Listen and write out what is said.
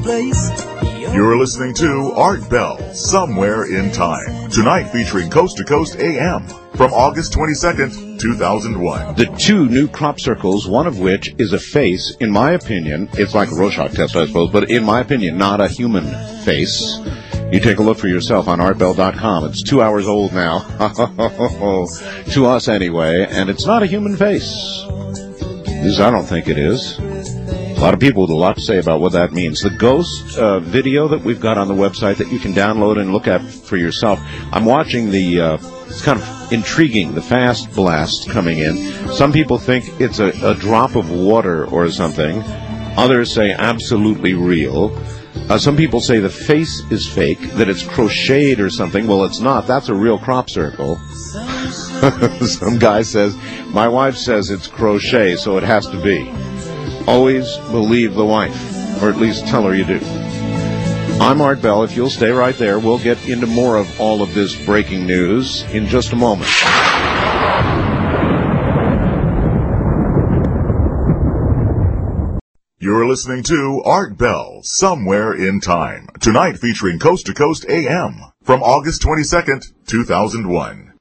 place. You're listening to Art Bell, Somewhere in Time. Tonight featuring Coast to Coast AM from August 22nd, 2001. The two new crop circles, one of which is a face, in my opinion, it's like a Rorschach test, I suppose, but in my opinion, not a human face. You take a look for yourself on artbell.com. It's 2 hours old now. To us anyway, and it's not a human face. At least I don't think it is. A lot of people with a lot to say about what that means. The ghost video that we've got on the website that you can download and look at for yourself. I'm watching it's kind of intriguing, the fast blast coming in. Some people think it's a drop of water or something. Others say absolutely real. Some people say the face is fake, that it's crocheted or something. Well, it's not. That's a real crop circle. Some guy says, my wife says it's crochet, so it has to be. Always believe the wife, or at least tell her you do. I'm Art Bell. If you'll stay right there, we'll get into more of all of this breaking news in just a moment. You're listening to Art Bell, Somewhere in Time. Tonight featuring Coast to Coast AM from August 22nd, 2001.